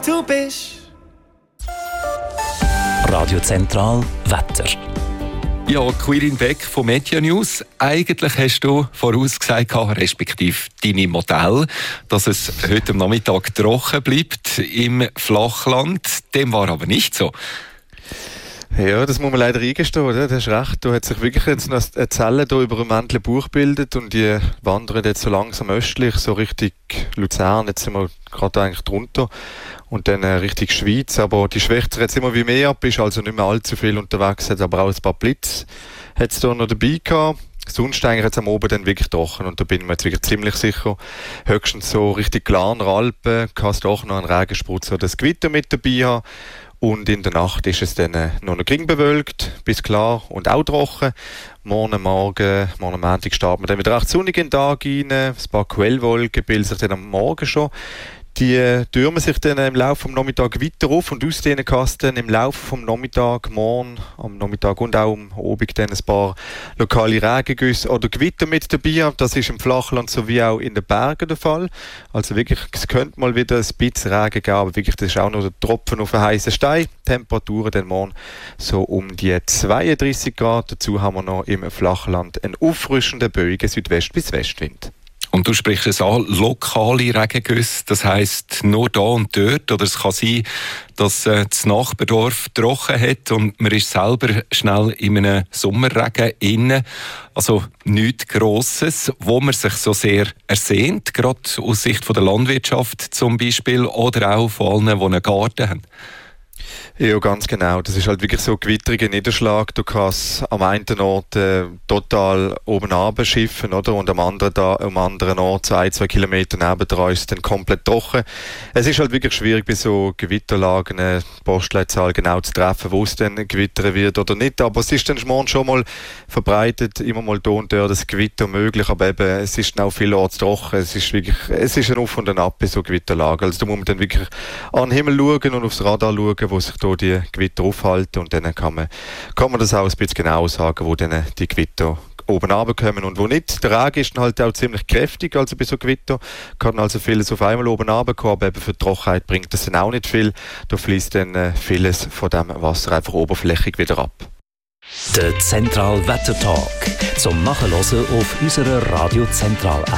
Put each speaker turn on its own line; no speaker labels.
du bist.
Radio Zentral Wetter.
Ja, Quirin Beck von Media News. Eigentlich hast du vorausgesagt, respektive deine Modell, dass es heute am Nachmittag trocken bleibt im Flachland. Dem war aber nicht so.
Ja, das muss man leider eingestehen, oder? Du hast recht, da hat sich wirklich jetzt noch eine Zelle hier über dem Mäntlen Buch gebildet und die wandern jetzt so langsam östlich, so Richtung Luzern, jetzt sind wir gerade eigentlich drunter und dann Richtung Schweiz, aber die schwächt sich jetzt immer wie mehr ab, ist also nicht mehr allzu viel unterwegs, hat aber auch ein paar Blitz hat es da noch dabei gehabt. Sonst eigentlich jetzt am Oben dann wirklich trocken und da bin ich mir jetzt wirklich ziemlich sicher. Höchstens so Richtung Glarner Alpen kann es doch noch einen Regensprutz oder das Gewitter mit dabei haben. Und in der Nacht ist es dann noch gering bewölkt, bis klar und auch trocken. Morgen Montag starten wir dann wieder recht sonnig in den Tag rein. Ein paar Quellwolken bilden sich dann am Morgen schon. Die türmen sich dann im Laufe des Nachmittags weiter auf und aus denen kann es dann im Laufe des Nachmittags, morgen am Nachmittag und auch am Abend dann ein paar lokale Regengüsse oder Gewitter mit dabei. Das ist im Flachland sowie auch in den Bergen der Fall. Also wirklich, es könnte mal wieder ein bisschen Regen geben, aber wirklich, das ist auch noch der Tropfen auf einen heißen Stein. Temperaturen dann morgen so um die 32 Grad. Dazu haben wir noch im Flachland einen auffrischenden, böigen Südwest- bis Westwind.
Und du sprichst es an, lokale Regengüsse, das heisst nur da und dort, oder es kann sein, dass das Nachbardorf trocken hat und man ist selber schnell in einem Sommerregen inne. Also nichts Grosses, wo man sich so sehr ersehnt, gerade aus Sicht von der Landwirtschaft zum Beispiel, oder auch von allen, die einen Garten haben.
Ja, ganz genau. Das ist halt wirklich so ein gewittriger Niederschlag. Du kannst am einen Ort total oben runterschiffen, oder? Und am anderen Ort, so 1-2 Kilometer nebendran, ist es dann komplett trocken. Es ist halt wirklich schwierig, bei so Gewitterlagen eine Postleitzahl genau zu treffen, wo es dann gewittern wird oder nicht. Aber es ist dann morgen schon mal verbreitet, immer mal da und da das Gewitter möglich. Aber eben, es ist dann auch vielorts trocken. Es ist ein Auf und ein Ab bei so Gewitterlagen. Also da muss man dann wirklich an den Himmel schauen und aufs Radar schauen, wo sich da die Gewitter aufhalten und dann kann man das auch ein bisschen genau sagen, wo dann die Gewitter oben runterkommen und wo nicht. Der Regen ist dann halt auch ziemlich kräftig, also bei so Gewitter kann also vieles auf einmal oben runterkommen, aber eben für die Trockenheit bringt das dann auch nicht viel. Da fließt dann vieles von dem Wasser einfach oberflächig wieder ab.
Der Zentral Wetter Talk zum Nachhören auf unserer Radio Zentral